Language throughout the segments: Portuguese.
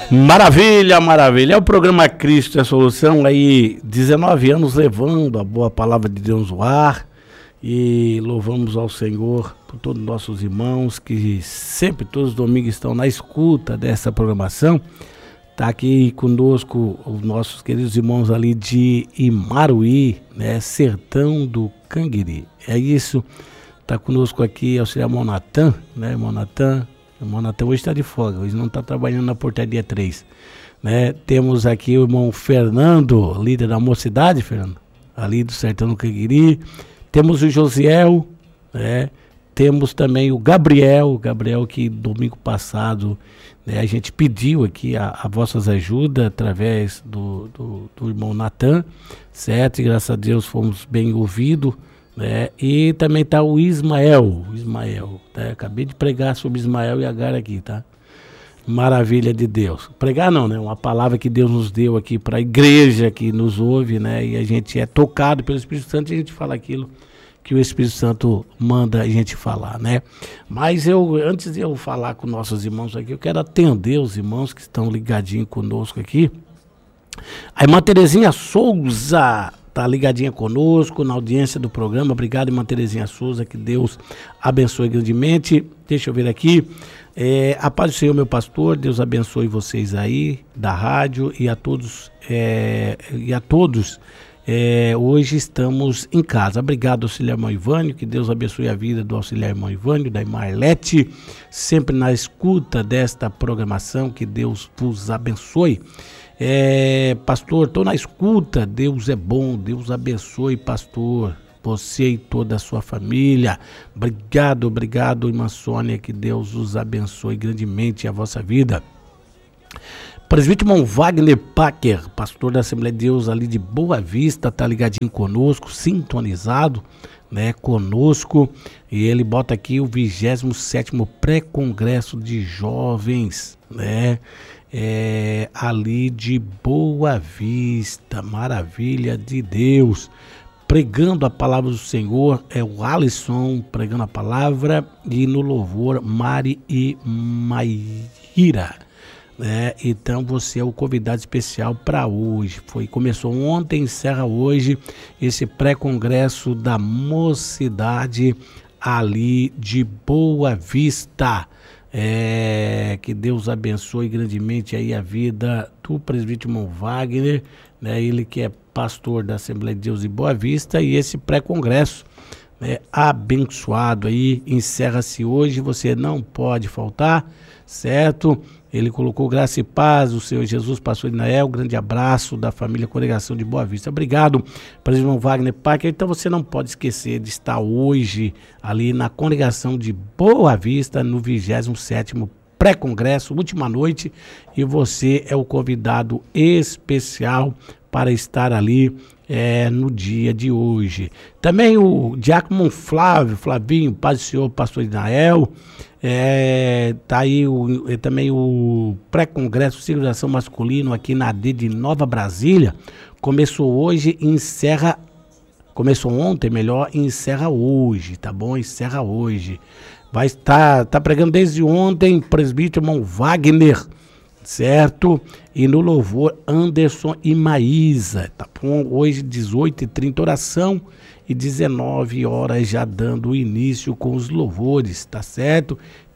Maravilha, maravilha. É o programa Cristo é a Solução, aí 19 anos levando a boa palavra de Deus no ar, e louvamos ao Senhor por todos os nossos irmãos que sempre, todos os domingos, estão na escuta dessa programação. Está aqui conosco os nossos queridos irmãos ali de Imaruí, né, Sertão do Canguiri. É isso. Está conosco aqui auxiliar Monatan, né, Monatan. O Monatan hoje está de folga, hoje não está trabalhando na portaria 3. Né? Temos aqui o irmão Fernando, líder da mocidade, Fernando, ali do Sertão do Canguiri. Temos o Josiel, né? Temos também o Gabriel que domingo passado, né, a gente pediu aqui a vossas ajudas através do irmão Natan, certo? E graças a Deus fomos bem ouvidos. Né? E também está o Ismael, tá? Acabei de pregar sobre Ismael e Agar aqui, tá? Maravilha de Deus. Pregar não, né? Uma palavra que Deus nos deu aqui para a igreja que nos ouve, né? E a gente é tocado pelo Espírito Santo e a gente fala aquilo que o Espírito Santo manda a gente falar, né? Mas antes de eu falar com nossos irmãos aqui, eu quero atender os irmãos que estão ligadinhos conosco aqui. A irmã Terezinha Souza tá ligadinha conosco na audiência do programa. Obrigado, irmã Terezinha Souza, que Deus abençoe grandemente. Deixa eu ver aqui. A paz do Senhor, meu pastor, Deus abençoe vocês aí da rádio e a todos. Hoje estamos em casa. Obrigado, auxiliar irmão Ivânio, que Deus abençoe a vida do auxiliar irmão Ivânio, da irmã Arlete, sempre na escuta desta programação. Que Deus vos abençoe. Pastor, estou na escuta. Deus é bom, Deus abençoe, pastor, você e toda a sua família. Obrigado, irmã Sônia, que Deus os abençoe grandemente a vossa vida. Presbítero irmão Wagner Packer, pastor da Assembleia de Deus ali de Boa Vista, está ligadinho conosco, sintonizado, né, conosco, e ele bota aqui o 27º pré-congresso de jovens, né, ali de Boa Vista. Maravilha de Deus. Pregando a palavra do Senhor é o Alisson pregando a palavra, e no louvor Mari e Maíra, né? Então você é o convidado especial para hoje. Começou ontem, encerra hoje esse pré-congresso da mocidade ali de Boa Vista. Que Deus abençoe grandemente aí a vida do presbítero irmão Wagner, né? Ele que é pastor da Assembleia de Deus de Boa Vista, e esse pré-congresso, né, abençoado aí, encerra-se hoje, você não pode faltar, certo? Ele colocou graça e paz, o Senhor Jesus, pastor Inael, grande abraço da família Congregação de Boa Vista. Obrigado, presbítero irmão Wagner Packer. Então você não pode esquecer de estar hoje ali na Congregação de Boa Vista, no 27º pré-congresso, última noite, e você é o convidado especial para estar ali no dia de hoje. Também o diácono Flavinho, paz do Senhor, pastor Inael. Tá aí também o pré-congresso de segregação masculino aqui na AD de Nova Brasília. Começou hoje e começou ontem, melhor, e encerra hoje, tá bom? Encerra hoje. Vai estar pregando desde ontem presbítero irmão Wagner, certo? E no louvor Anderson e Maísa, tá bom? Hoje 18h30 oração e 19 horas já dando início com os louvores, tá certo?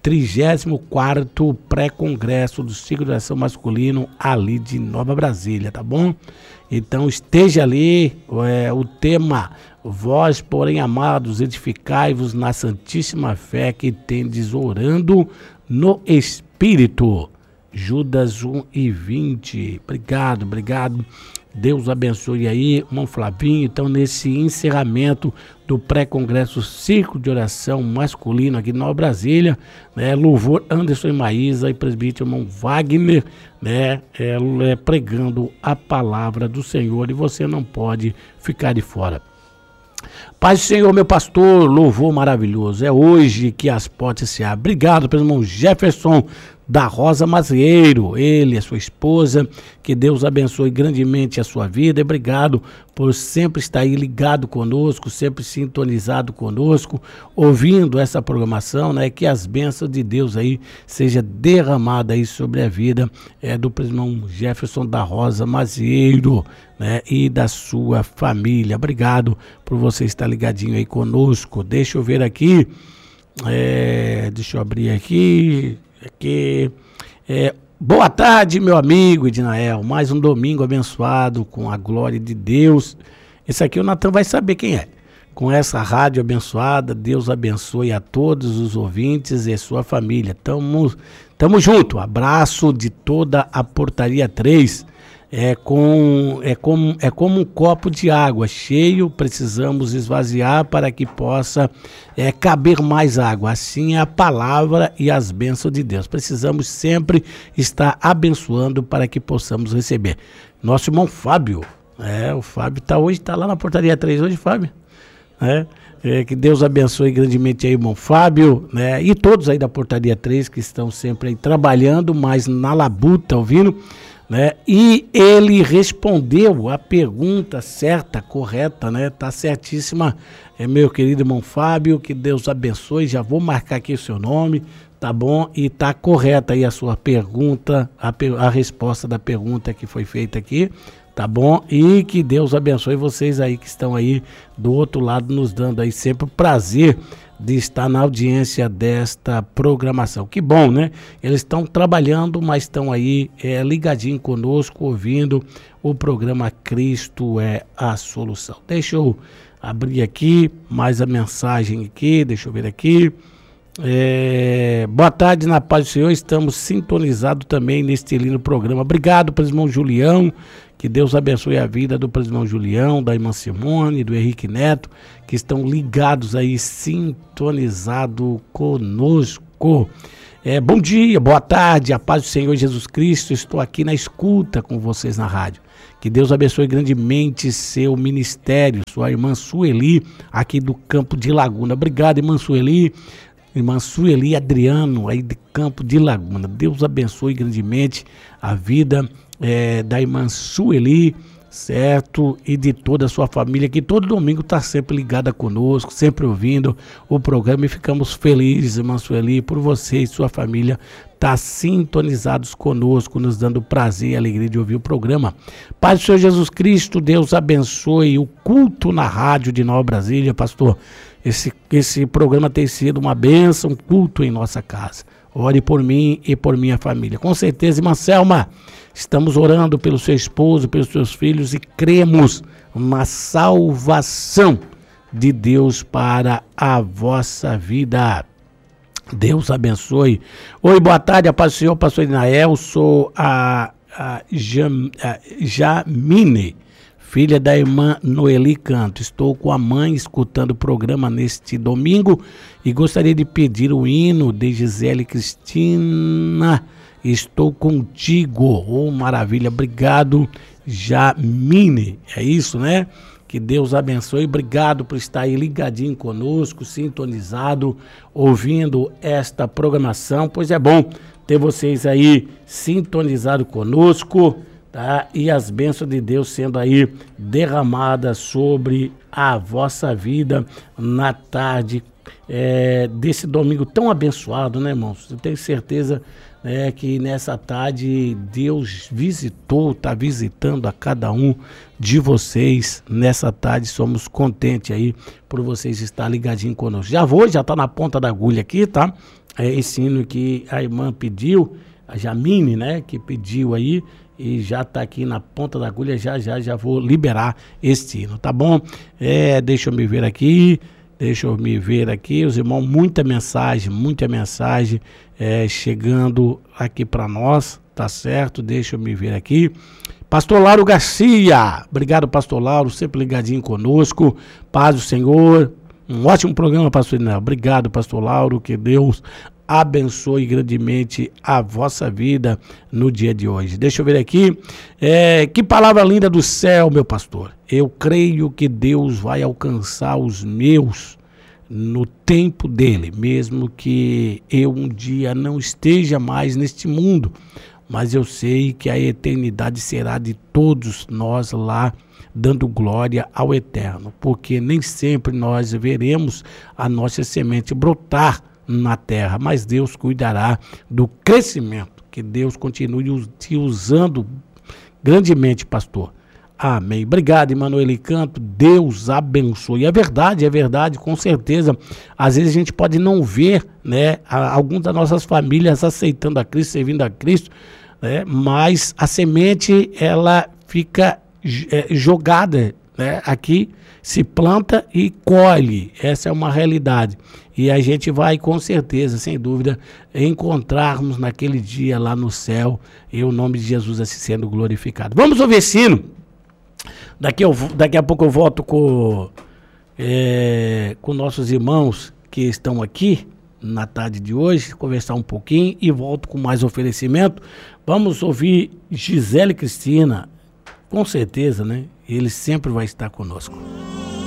34º pré-congresso do ciclo de ação masculino ali de Nova Brasília, tá bom? Então esteja ali, o tema: vós, porém, amados, edificai-vos na santíssima fé que tendes, orando no Espírito. Judas 1:20. Obrigado. Deus abençoe aí, irmão Flavinho. Então, nesse encerramento do pré-congresso Círculo de Oração Masculino aqui em Nova Brasília, né, louvor Anderson e Maísa e presbítero irmão Wagner, né, pregando a palavra do Senhor, e você não pode ficar de fora. Paz do Senhor, meu pastor, louvor maravilhoso. É hoje que as portas se abrem. Obrigado pelo irmão Jefferson, da Rosa Mazieiro, ele, a sua esposa, que Deus abençoe grandemente a sua vida. Obrigado por sempre estar aí ligado conosco, sempre sintonizado conosco, ouvindo essa programação, né? Que as bênçãos de Deus aí seja derramada aí sobre a vida do irmão Jefferson da Rosa Mazieiro, né? E da sua família. Obrigado por você estar ligadinho aí conosco. Deixa eu ver aqui, deixa eu abrir aqui. Boa tarde, meu amigo Edinael, mais um domingo abençoado com a glória de Deus. Esse aqui o Natan vai saber quem é. Com essa rádio abençoada, Deus abençoe a todos os ouvintes e a sua família. Tamo junto, abraço de toda a Portaria 3. É como um copo de água cheio, precisamos esvaziar para que possa caber mais água. Assim é a palavra e as bênçãos de Deus. Precisamos sempre estar abençoando para que possamos receber. Nosso irmão Fábio, o Fábio está lá na Portaria 3 hoje, Fábio. Que Deus abençoe grandemente aí, irmão Fábio, né? E todos aí da Portaria 3 que estão sempre aí trabalhando, mas na labuta, ouvindo, né? E ele respondeu a pergunta certa, correta, né? Tá certíssima, meu querido irmão Fábio, que Deus abençoe. Já vou marcar aqui o seu nome, tá bom? E tá correta aí a sua pergunta, a resposta da pergunta que foi feita aqui, tá bom? E que Deus abençoe vocês aí que estão aí do outro lado, nos dando aí sempre o prazer de estar na audiência desta programação. Que bom, né? Eles estão trabalhando, mas estão aí ligadinho conosco, ouvindo o programa Cristo é a Solução. Deixa eu abrir aqui mais a mensagem aqui, deixa eu ver aqui. Boa tarde, na paz do Senhor, estamos sintonizados também neste lindo programa. Obrigado para o irmão Julião, que Deus abençoe a vida do irmão Julião, da irmã Simone, do Henrique Neto, que estão ligados aí, sintonizados conosco. Bom dia, boa tarde, a paz do Senhor Jesus Cristo, estou aqui na escuta com vocês na rádio. Que Deus abençoe grandemente seu ministério, sua irmã Sueli, aqui do Campo de Laguna. Obrigado, irmã Sueli. Irmã Sueli Adriano, aí de Campo de Laguna. Deus abençoe grandemente a vida da irmã Sueli, certo? E de toda a sua família, que todo domingo está sempre ligada conosco, sempre ouvindo o programa, e ficamos felizes, irmã Sueli, por você e sua família estar sintonizados conosco, nos dando prazer e alegria de ouvir o programa. Pai do Senhor Jesus Cristo, Deus abençoe o culto na rádio de Nova Brasília, pastor. Esse programa tem sido uma bênção, um culto em nossa casa. Ore por mim e por minha família. Com certeza, irmã Selma, estamos orando pelo seu esposo, pelos seus filhos, e cremos na salvação de Deus para a vossa vida. Deus abençoe. Oi, boa tarde, a paz do Senhor, pastor Edinael, sou a Jamine, filha da irmã Noeli Canto. Estou com a mãe escutando o programa neste domingo e gostaria de pedir o hino de Gisele Cristina. Estou contigo. Oh, maravilha. Obrigado, Jamine. É isso, né? Que Deus abençoe. Obrigado por estar aí ligadinho conosco, sintonizado, ouvindo esta programação. Pois é bom ter vocês aí sintonizado conosco, tá? E as bênçãos de Deus sendo aí derramadas sobre a vossa vida na tarde desse domingo tão abençoado, né, irmãos? Eu tenho certeza que nessa tarde Deus está visitando a cada um de vocês. Nessa tarde somos contentes aí por vocês estar ligadinho conosco. Já tá na ponta da agulha aqui, tá? Esse hino que a irmã pediu, a Jamine, né, que pediu aí, e já está aqui na ponta da agulha, já vou liberar este hino, tá bom? Deixa eu me ver aqui, os irmãos, muita mensagem chegando aqui para nós, tá certo? Deixa eu me ver aqui. Pastor Lauro Garcia, obrigado, pastor Lauro, sempre ligadinho conosco, paz do Senhor, um ótimo programa, pastor Inel. Obrigado, pastor Lauro, que Deus abençoe grandemente a vossa vida no dia de hoje. Deixa eu ver aqui, que palavra linda do céu, meu pastor. Eu creio que Deus vai alcançar os meus no tempo dele, mesmo que eu um dia não esteja mais neste mundo, mas eu sei que a eternidade será de todos nós lá, dando glória ao Eterno, porque nem sempre nós veremos a nossa semente brotar na terra, mas Deus cuidará do crescimento. Que Deus continue te usando grandemente, pastor. Amém. Obrigado, Emanuele Canto. Deus abençoe. É verdade, com certeza. Às vezes a gente pode não ver, né, algumas das nossas famílias aceitando a Cristo, servindo a Cristo, né, mas a semente, ela fica jogada, né, aqui, se planta e colhe. Essa é uma realidade. E a gente vai, com certeza, sem dúvida, encontrarmos naquele dia lá no céu, e o nome de Jesus assim sendo glorificado. Vamos ouvir sino. Daqui a pouco eu volto com nossos irmãos que estão aqui na tarde de hoje, conversar um pouquinho e volto com mais oferecimento. Vamos ouvir Gisele Cristina, com certeza, né? Ele sempre vai estar conosco.